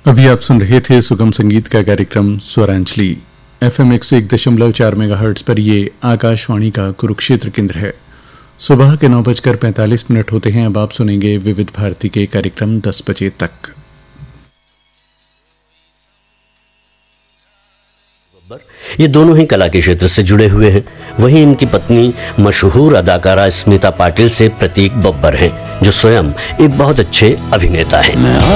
अभी आप सुन रहे थे सुगम संगीत का कार्यक्रम स्वरांजलि। FM 101.4 मेगाहर्ट्ज पर ये आकाशवाणी का कुरुक्षेत्र केंद्र है। सुबह के 9:45 होते हैं। अब आप सुनेंगे विविध भारती के कार्यक्रम 10 बजे तक। ये दोनों ही कला के क्षेत्र से जुड़े हुए हैं। वहीं इनकी पत्नी मशहूर अदाकारा स्मिता पाटिल से प्रतीक बब्बर हैं, जो स्वयं एक बहुत अच्छे अभिनेता हैं।